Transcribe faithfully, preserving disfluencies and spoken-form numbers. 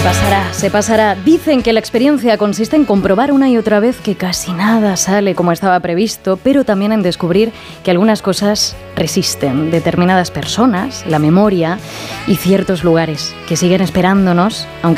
Pasará, se pasará. Dicen que la experiencia consiste en comprobar una y otra vez que casi nada sale como estaba previsto, pero también en descubrir que algunas cosas resisten. Determinadas personas, la memoria y ciertos lugares que siguen esperándonos, aunque